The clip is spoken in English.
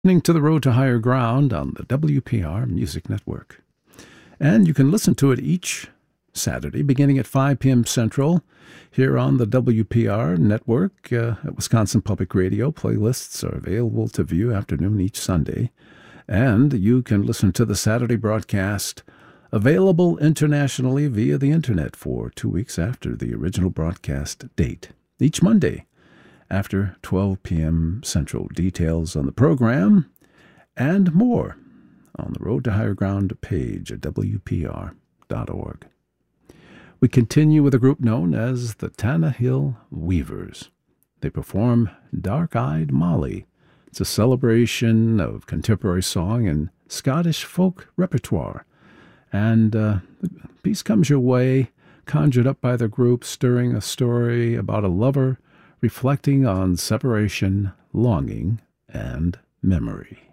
Listening to The Road to Higher Ground on the WPR Music Network. And you can listen to it each Saturday, beginning at 5 p.m. Central, here on the WPR Network at Wisconsin Public Radio. Playlists are available to view afternoon each Sunday. And you can listen to the Saturday broadcast, available internationally via the Internet for 2 weeks after the original broadcast date, each Monday after 12 p.m. Central. Details on the program and more on the Road to Higher Ground page at WPR.org. We continue with a group known as the Tannahill Weavers. They perform Dark-Eyed Molly. It's a celebration of contemporary song and Scottish folk repertoire. And the piece comes your way, conjured up by the group, stirring a story about a lover reflecting on separation, longing, and memory.